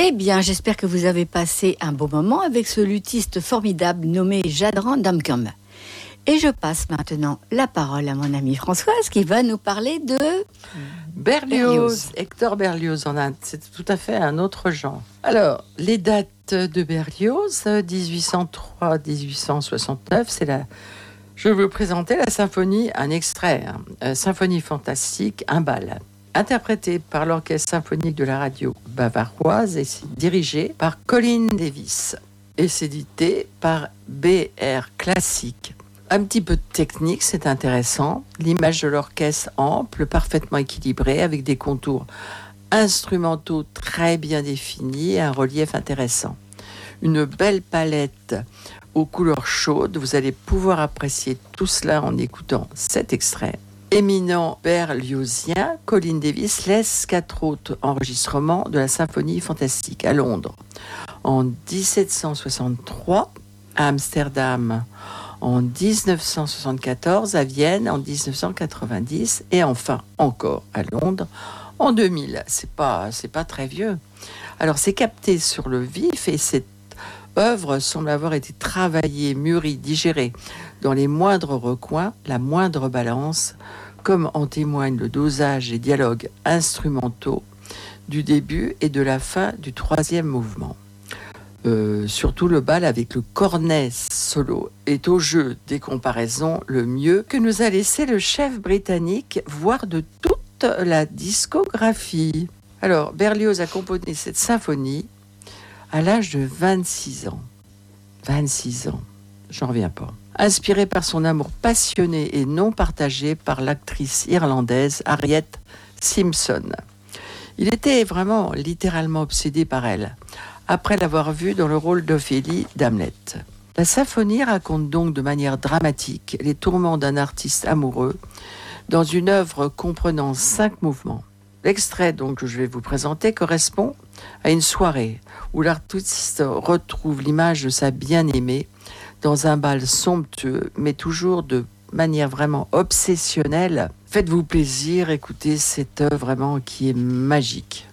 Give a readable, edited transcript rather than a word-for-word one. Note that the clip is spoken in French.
Eh bien, j'espère que vous avez passé un beau moment avec ce luthiste formidable nommé Jadran Damkam. Et je passe maintenant la parole à mon amie Françoise qui va nous parler de Berlioz. Hector Berlioz en Inde, c'est tout à fait un autre genre. Alors, les dates de Berlioz, 1803-1869, je vais vous présenter la symphonie, un extrait, symphonie fantastique, un bal. Interprété par l'Orchestre symphonique de la radio bavaroise et dirigé par Colin Davis. Et c'est édité par BR Classique. Un petit peu de technique, c'est intéressant. L'image de l'orchestre ample, parfaitement équilibrée, avec des contours instrumentaux très bien définis et un relief intéressant. Une belle palette aux couleurs chaudes. Vous allez pouvoir apprécier tout cela en écoutant cet extrait. Éminent berliozien, Colin Davis laisse 4 autres enregistrements de la symphonie fantastique à Londres. En 1763, à Amsterdam, en 1974, à Vienne, en 1990, et enfin encore à Londres, en 2000. C'est pas très vieux. Alors c'est capté sur le vif et cette œuvre semble avoir été travaillée, mûrie, digérée dans les moindres recoins, la moindre balance, comme en témoigne le dosage et dialogues instrumentaux du début et de la fin du 3e mouvement. Surtout le bal avec le cornet solo est au jeu des comparaisons le mieux que nous a laissé le chef britannique, voire de toute la discographie. Alors, Berlioz a composé cette symphonie à l'âge de 26 ans. 26 ans, j'en reviens pas. Inspiré par son amour passionné et non partagé par l'actrice irlandaise Harriet Simpson. Il était vraiment littéralement obsédé par elle, après l'avoir vue dans le rôle d'Ophélie d'Hamlet. La symphonie raconte donc de manière dramatique les tourments d'un artiste amoureux dans une œuvre comprenant 5 mouvements. L'extrait donc que je vais vous présenter correspond à une soirée où l'artiste retrouve l'image de sa bien-aimée dans un bal somptueux, mais toujours de manière vraiment obsessionnelle. Faites-vous plaisir, écoutez cette œuvre vraiment qui est magique.